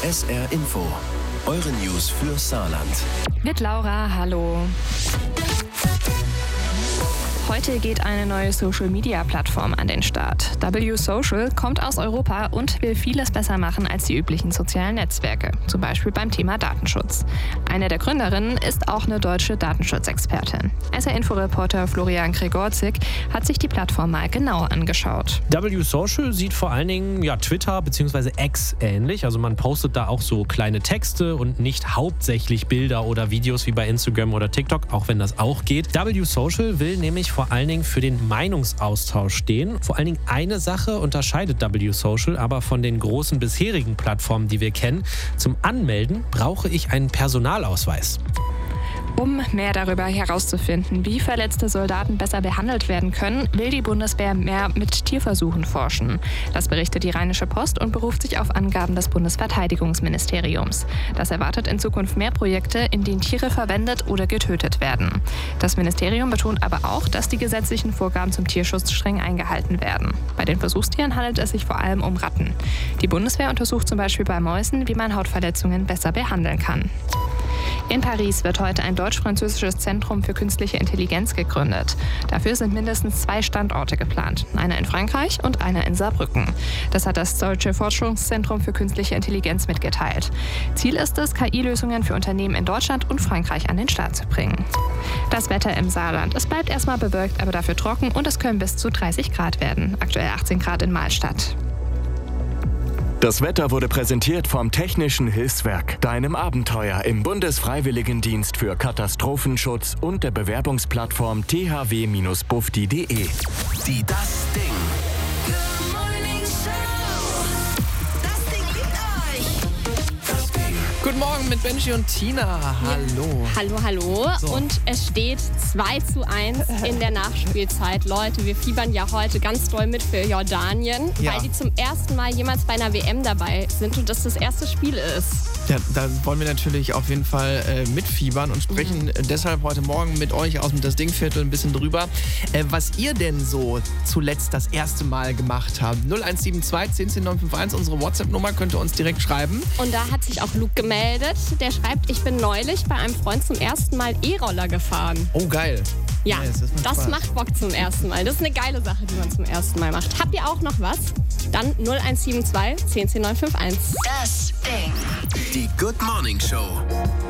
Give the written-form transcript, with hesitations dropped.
SR Info, eure News für Saarland. Mit Laura, hallo. Heute geht eine neue Social-Media-Plattform an den Start. W-Social kommt aus Europa und will vieles besser machen als die üblichen sozialen Netzwerke, zum Beispiel beim Thema Datenschutz. Eine der Gründerinnen ist auch eine deutsche Datenschutzexpertin. SR-Info-Reporter Florian Gregorczyk hat sich die Plattform mal genauer angeschaut. W-Social sieht vor allen Dingen Twitter bzw. X ähnlich. Also man postet da auch so kleine Texte und nicht hauptsächlich Bilder oder Videos wie bei Instagram oder TikTok, auch wenn das auch geht. W-Social will nämlich vor allen Dingen für den Meinungsaustausch stehen. Vor allen Dingen eine Sache unterscheidet W-Social aber von den großen bisherigen Plattformen, die wir kennen. Zum Anmelden brauche ich einen Personalausweis. Um mehr darüber herauszufinden, wie verletzte Soldaten besser behandelt werden können, will die Bundeswehr mehr mit Tierversuchen forschen. Das berichtet die Rheinische Post und beruft sich auf Angaben des Bundesverteidigungsministeriums. Das erwartet in Zukunft mehr Projekte, in denen Tiere verwendet oder getötet werden. Das Ministerium betont aber auch, dass die gesetzlichen Vorgaben zum Tierschutz streng eingehalten werden. Bei den Versuchstieren handelt es sich vor allem um Ratten. Die Bundeswehr untersucht zum Beispiel bei Mäusen, wie man Hautverletzungen besser behandeln kann. In Paris wird heute ein deutsch-französisches Zentrum für künstliche Intelligenz gegründet. Dafür sind mindestens 2 Standorte geplant, einer in Frankreich und einer in Saarbrücken. Das hat das Deutsche Forschungszentrum für künstliche Intelligenz mitgeteilt. Ziel ist es, KI-Lösungen für Unternehmen in Deutschland und Frankreich an den Start zu bringen. Das Wetter im Saarland. Es bleibt erstmal bewölkt, aber dafür trocken und es können bis zu 30 Grad werden. Aktuell 18 Grad in Mahlstadt. Das Wetter wurde präsentiert vom Technischen Hilfswerk, deinem Abenteuer im Bundesfreiwilligendienst für Katastrophenschutz und der Bewerbungsplattform thw-bufdi.de. Die Das Ding. Good Morning Show. Das Ding liebt euch. Das Ding. Guten Morgen mit Benji und Tina. Hallo. Hallo. So. Und es steht 2:1 in der Nachspielzeit. Leute, wir fiebern ja heute ganz doll mit für Jordanien, Ja. weil die zum ersten Mal jemals bei einer WM dabei sind und das erste Spiel ist. Ja, da wollen wir natürlich auf jeden Fall mitfiebern und sprechen deshalb heute Morgen mit euch aus dem Das Dingviertel ein bisschen drüber, was ihr denn so zuletzt das erste Mal gemacht habt. 0172 10951, unsere WhatsApp-Nummer, könnt ihr uns direkt schreiben. Und da hat sich auch Luke gemeldet. Der schreibt, ich bin neulich bei einem Freund zum ersten Mal E-Roller gefahren. Oh, geil. Ja, Nice, das macht Bock zum ersten Mal. Das ist eine geile Sache, die man zum ersten Mal macht. Habt ihr auch noch was? Dann 0172 10951. Das Ding. Die Good Morning Show.